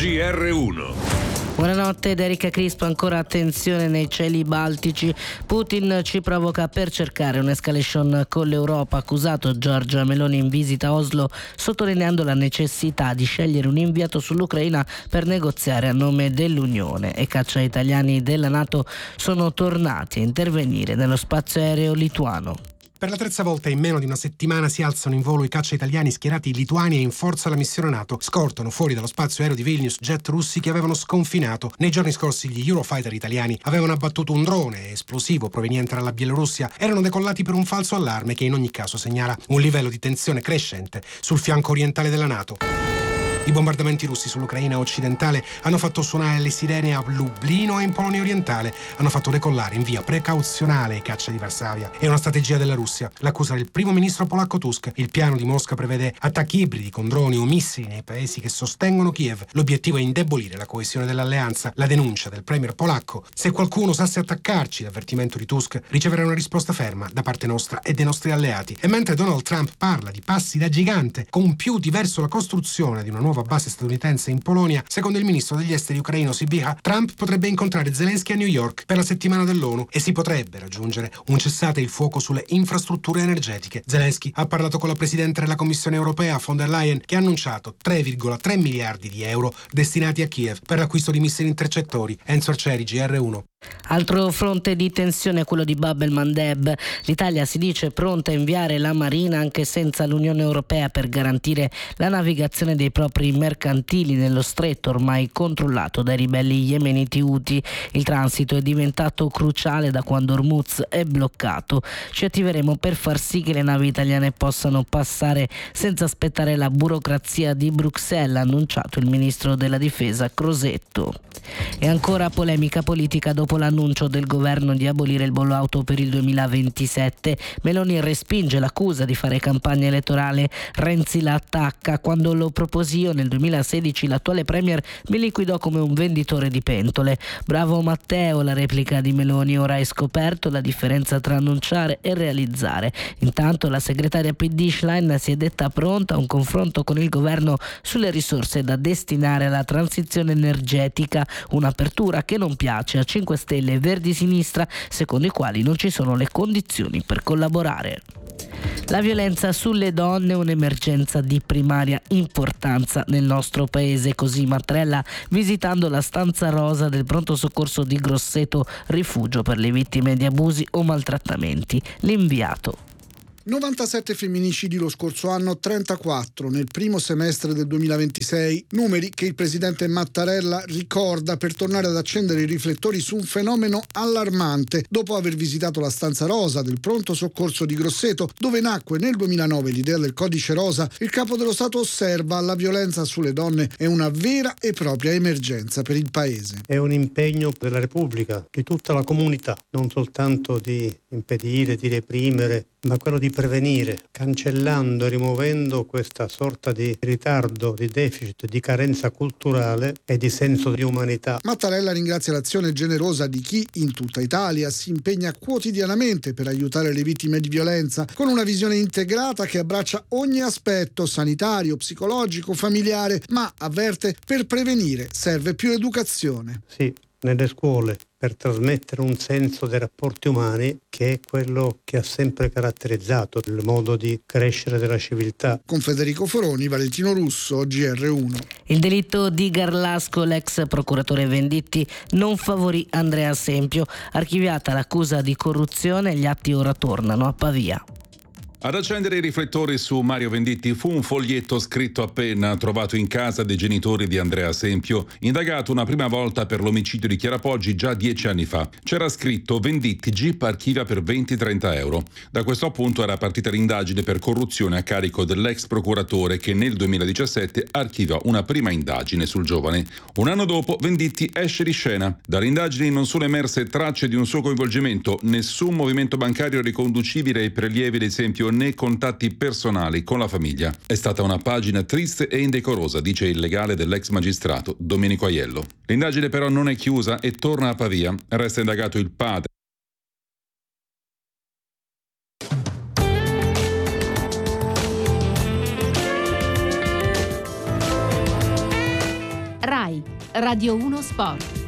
GR1. Buonanotte, da Erika Crispo. Ancora attenzione nei cieli baltici. Putin ci provoca per cercare un'escalation con l'Europa. Accusato Giorgia Meloni in visita a Oslo, sottolineando la necessità di scegliere un inviato sull'Ucraina per negoziare a nome dell'Unione. E caccia italiani della NATO sono tornati a intervenire nello spazio aereo lituano. Per la terza volta in meno di una settimana si alzano in volo i caccia italiani schierati in Lituania e in forza alla missione NATO. Scortano fuori dallo spazio aereo di Vilnius jet russi che avevano sconfinato. Nei giorni scorsi gli Eurofighter italiani avevano abbattuto un drone esplosivo proveniente dalla Bielorussia. Erano decollati per un falso allarme che in ogni caso segnala un livello di tensione crescente sul fianco orientale della NATO. I bombardamenti russi sull'Ucraina occidentale hanno fatto suonare le sirene a Lublino e in Polonia orientale. Hanno fatto decollare in via precauzionale i caccia di Varsavia. È una strategia della Russia. L'accusa del primo ministro polacco Tusk. Il piano di Mosca prevede attacchi ibridi con droni o missili nei paesi che sostengono Kiev. L'obiettivo è indebolire la coesione dell'alleanza. La denuncia del premier polacco: se qualcuno osasse attaccarci, l'avvertimento di Tusk, riceverà una risposta ferma da parte nostra e dei nostri alleati. E mentre Donald Trump parla di passi da gigante compiuti verso la costruzione di una nuova base statunitense in Polonia, secondo il ministro degli esteri ucraino Sybiha, Trump potrebbe incontrare Zelensky a New York per la settimana dell'ONU e si potrebbe raggiungere un cessate il fuoco sulle infrastrutture energetiche. Zelensky ha parlato con la presidente della Commissione europea von der Leyen, che ha annunciato 3,3 miliardi di euro destinati a Kiev per l'acquisto di missili intercettori. Enzo Arcieri, GR1. Altro fronte di tensione è quello di Bab el-Mandeb. L'Italia si dice pronta a inviare la Marina anche senza l'Unione Europea per garantire la navigazione dei propri mercantili nello stretto ormai controllato dai ribelli yemeniti Houthi. Il transito è diventato cruciale da quando Hormuz è bloccato. Ci attiveremo per far sì che le navi italiane possano passare senza aspettare la burocrazia di Bruxelles, ha annunciato il ministro della difesa Crosetto. E ancora polemica politica dopo l'annuncio del governo di abolire il bollo auto per il 2027. Meloni respinge l'accusa di fare campagna elettorale. Renzi la attacca. Quando lo proposi io nel 2016, l'attuale premier mi liquidò come un venditore di pentole. Bravo Matteo, la replica di Meloni. Ora hai scoperto la differenza tra annunciare e realizzare. Intanto la segretaria PD Schlein si è detta pronta a un confronto con il governo sulle risorse da destinare alla transizione energetica, un'apertura che non piace a 5 Stelle e Verdi Sinistra, secondo i quali non ci sono le condizioni per collaborare. La violenza sulle donne è un'emergenza di primaria importanza nel nostro paese, così Mattarella visitando la stanza rosa del pronto soccorso di Grosseto, rifugio per le vittime di abusi o maltrattamenti. L'inviato: 97 femminicidi lo scorso anno, 34 nel primo semestre del 2026, numeri che il presidente Mattarella ricorda per tornare ad accendere i riflettori su un fenomeno allarmante. Dopo aver visitato la stanza rosa del pronto soccorso di Grosseto, dove nacque nel 2009 l'idea del codice rosa, il capo dello Stato osserva: la violenza sulle donne è una vera e propria emergenza per il paese. È un impegno della Repubblica, di tutta la comunità, non soltanto di impedire, di reprimere, ma quello di prevenire, cancellando e rimuovendo questa sorta di ritardo, di deficit, di carenza culturale e di senso di umanità. Mattarella ringrazia l'azione generosa di chi in tutta Italia si impegna quotidianamente per aiutare le vittime di violenza, con una visione integrata che abbraccia ogni aspetto sanitario, psicologico, familiare, ma avverte: per prevenire serve più educazione. Sì, nelle scuole, per trasmettere un senso dei rapporti umani che è quello che ha sempre caratterizzato il modo di crescere della civiltà. Con Federico Foroni, Valentino Russo, GR1. Il delitto di Garlasco, l'ex procuratore Venditti non favorì Andrea Sempio. Archiviata l'accusa di corruzione, gli atti ora tornano a Pavia. Ad accendere i riflettori su Mario Venditti fu un foglietto scritto a penna trovato in casa dei genitori di Andrea Sempio, indagato una prima volta per l'omicidio di Chiara Poggi già 10 anni fa. C'era scritto: Venditti, GIP archivia per 20-30 euro. Da questo appunto era partita l'indagine per corruzione a carico dell'ex procuratore, che nel 2017 archiviò una prima indagine sul giovane. Un anno dopo Venditti esce di scena. Dalle indagini non sono emerse tracce di un suo coinvolgimento, nessun movimento bancario riconducibile ai prelievi di Sempio né contatti personali con la famiglia. È stata una pagina triste e indecorosa, dice il legale dell'ex magistrato Domenico Aiello. L'indagine però non è chiusa e torna a Pavia. Resta indagato il padre. RAI, Radio 1 Sport.